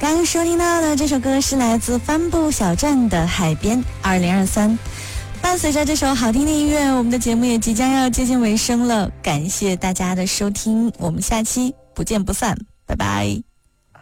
刚刚收听到的这首歌是来自帆布小站的《海边2023》。伴随着这首好听的音乐，我们的节目也即将要接近尾声了。感谢大家的收听，我们下期不见不散，拜拜。